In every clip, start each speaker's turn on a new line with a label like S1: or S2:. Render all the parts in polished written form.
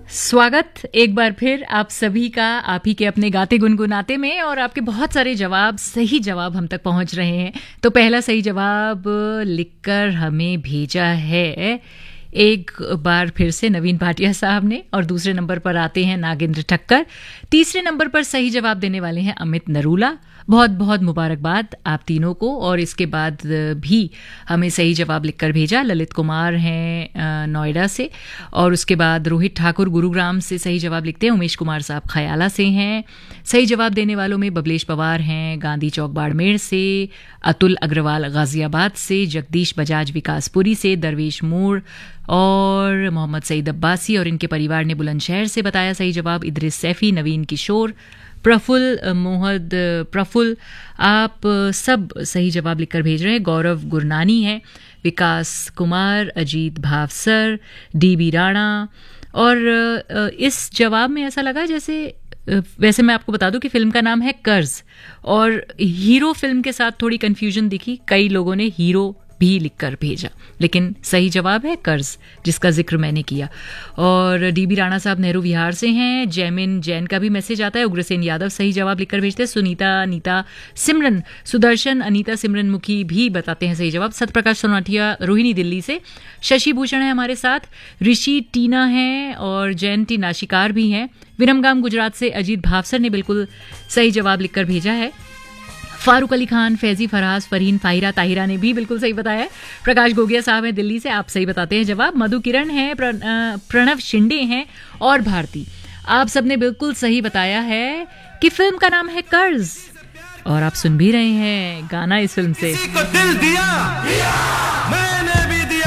S1: स्वागत एक बार फिर आप सभी का आप ही के अपने गाते गुनगुनाते में। और आपके बहुत सारे सही जवाब हम तक पहुंच रहे हैं। तो पहला सही जवाब लिखकर हमें भेजा है एक बार फिर से नवीन भाटिया साहब ने, और दूसरे नंबर पर आते हैं नागेंद्र ठक्कर। तीसरे नंबर पर सही जवाब देने वाले हैं अमित नरूला। बहुत बहुत मुबारकबाद आप तीनों को। और इसके बाद भी हमें सही जवाब लिखकर भेजा ललित कुमार हैं नोएडा से, और उसके बाद रोहित ठाकुर गुरुग्राम से सही जवाब लिखते हैं। उमेश कुमार साहब खयाला से हैं। सही जवाब देने वालों में बबलेश पवार हैं गांधी चौक बाड़मेर से, अतुल अग्रवाल गाजियाबाद से, जगदीश बजाज विकासपुरी से, दरवेश मोड़ और मोहम्मद सईद अब्बासी और इनके परिवार ने बुलंदशहर से बताया सही जवाब। इद्रिस सैफी, नवीन किशोर, प्रफुल्ल आप सब सही जवाब लिखकर भेज रहे हैं। गौरव गुरनानी है, विकास कुमार, अजीत भावसर, डीबी राणा। और इस जवाब में ऐसा लगा जैसे, वैसे मैं आपको बता दूं कि फिल्म का नाम है कर्ज, और हीरो फिल्म के साथ थोड़ी कंफ्यूजन दिखी। कई लोगों ने हीरो भी लिखकर भेजा, लेकिन सही जवाब है कर्ज, जिसका जिक्र मैंने किया। और डीबी राणा साहब नेहरू विहार से हैं। जैमिन जैन का भी मैसेज आता है। उग्रसेन यादव सही जवाब लिखकर भेजते हैं। सुनीता, अनीता, सिमरन, सुदर्शन, अनीता सिमरन मुखी भी बताते हैं सही जवाब। सतप्रकाश सोनाठिया रोहिणी दिल्ली से, शशि भूषण है हमारे साथ, ऋषि टीना है और जैन टी नाशिकार भी हैं। विरमगाम गुजरात से अजीत भावसर ने बिल्कुल सही जवाब लिखकर भेजा है। फारूक अली खान, फैजी फरहाज, फरहीन फाहिरा ताहिरा ने भी बिल्कुल सही बताया है। प्रकाश गोगिया साहब हैं दिल्ली से, आप सही बताते हैं जवाब। मधु किरण है, प्रणव शिंदे हैं और भारती, आप सबने बिल्कुल सही बताया है कि फिल्म का नाम है कर्ज। और आप सुन भी रहे हैं गाना इस फिल्म से।
S2: किसी को दिल दिया, मैंने भी दिया।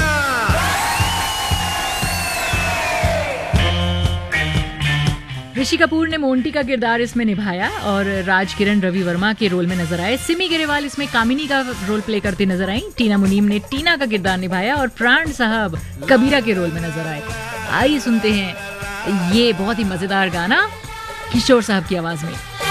S1: ऋषि कपूर ने मोंटी का किरदार इसमें निभाया और राज किरण रवि वर्मा के रोल में नजर आए। सिमी ग्रेवाल इसमें कामिनी का रोल प्ले करते नजर आई। टीना मुनीम ने टीना का किरदार निभाया और प्राण साहब कबीरा के रोल में नजर आए। आइए सुनते हैं ये बहुत ही मजेदार गाना किशोर साहब की आवाज में।